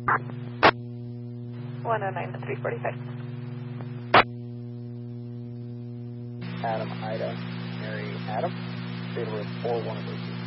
109 to 345. Adam, Ida, Mary, Adam. Fatal 41 of those.